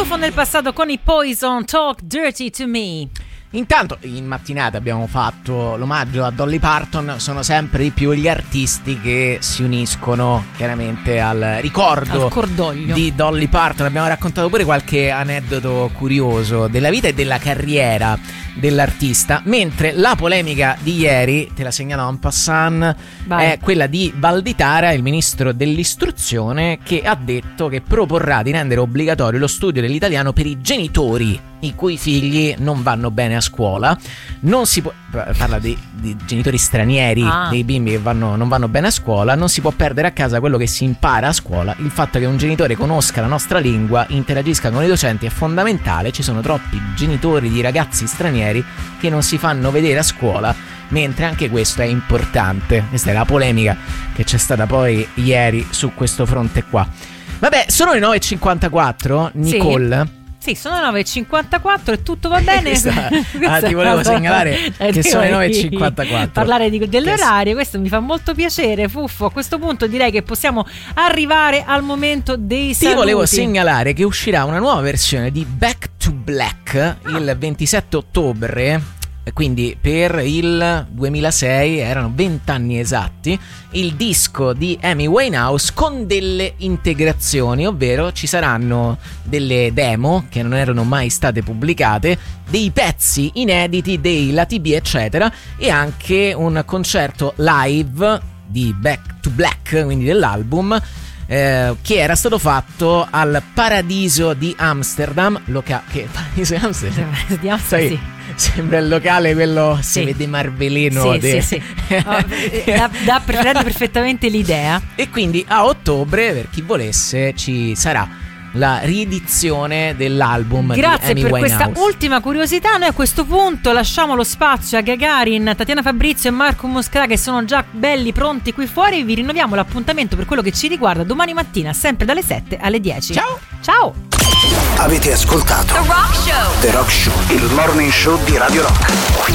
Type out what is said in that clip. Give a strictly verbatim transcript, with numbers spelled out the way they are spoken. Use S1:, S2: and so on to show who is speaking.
S1: Tuffo nel passato con i Poison, Talk Dirty to Me.
S2: Intanto in mattinata abbiamo fatto l'omaggio a Dolly Parton. Sono sempre di più gli artisti che si uniscono chiaramente al ricordo
S1: al
S2: di Dolly Parton. Abbiamo raccontato pure qualche aneddoto curioso della vita e della carriera dell'artista, mentre la polemica di ieri, te la segnalo en passant,
S1: Vai.
S2: è quella di Valditara, il ministro dell'istruzione, che ha detto che proporrà di rendere obbligatorio lo studio dell'italiano per i genitori i cui figli non vanno bene a scuola. Non si può, parla di, di genitori stranieri,
S1: ah.
S2: dei bimbi che vanno, non vanno bene a scuola. Non si può perdere a casa quello che si impara a scuola. Il fatto che un genitore conosca la nostra lingua, interagisca con i docenti è fondamentale. Ci sono troppi genitori di ragazzi stranieri che non si fanno vedere a scuola, mentre anche questo è importante. Questa è la polemica che c'è stata poi ieri su questo fronte qua. Vabbè, sono le nove e cinquantaquattro, Nicole.
S1: Sì. Sì, sono le nove e cinquantaquattro e tutto va bene.
S2: Questa, ah, ti volevo segnalare che sono le nove e cinquantaquattro.
S1: Parlare di, dell'orario, questo mi fa molto piacere, Fuffo. A questo punto direi che possiamo arrivare al momento dei saluti.
S2: Ti volevo segnalare che uscirà una nuova versione di Back to Black ah. il ventisette ottobre. Quindi per il duemilasei erano vent'anni esatti, il disco di Amy Winehouse con delle integrazioni, ovvero ci saranno delle demo che non erano mai state pubblicate, dei pezzi inediti, dei lati B eccetera, e anche un concerto live di Back to Black, quindi dell'album, Eh, che era stato fatto al Paradiso di Amsterdam, loca- che Paradiso di Amsterdam?
S1: Di Amsterdam, sì.
S2: Sembra il locale quello,
S1: sì.
S2: si vede Marvelino,
S1: sì,
S2: de-
S1: sì, sì. Oh, dà, dà rende perfettamente l'idea.
S2: E quindi a ottobre, per chi volesse, ci sarà la riedizione dell'album.
S1: Grazie
S2: di Amy
S1: per
S2: Winehouse.
S1: questa ultima curiosità. Noi a questo punto lasciamo lo spazio a Gagarin, Tatiana Fabrizio e Marco Moscra, che sono già belli pronti qui fuori. Vi rinnoviamo l'appuntamento per quello che ci riguarda domani mattina, sempre dalle sette alle dieci.
S2: Ciao.
S1: Ciao.
S3: Avete ascoltato The Rock Show, The Rock Show, il morning show di Radio Rock.